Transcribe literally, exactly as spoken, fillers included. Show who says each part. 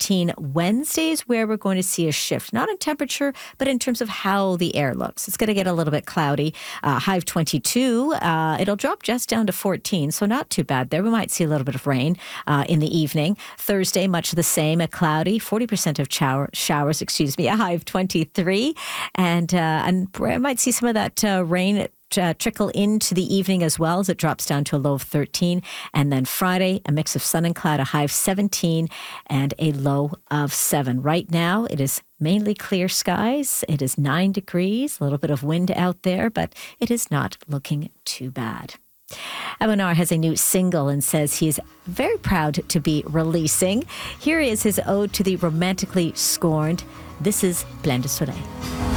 Speaker 1: fourteen. Wednesday is where we're going to see a shift, not in temperature, but in terms of how the air looks. It's going to get a little bit cloudy. Uh, high of twenty-two. Uh, it'll drop just down to fourteen, so not too bad there. We might see a little bit of rain uh, in the evening. Thursday, much the same, a cloudy, forty percent of shower, showers, excuse me, a high of twenty-three. And, uh, and I might see some of that uh, rain Uh, trickle into the evening as well as it drops down to a low of thirteen. And then Friday, a mix of sun and cloud, a high of seventeen and a low of seven. Right now, it is mainly clear skies. It is nine degrees, a little bit of wind out there, but it is not looking too bad. Abonar has a new single and says he is very proud to be releasing. Here is his ode to the romantically scorned. This is Plein de Soleil.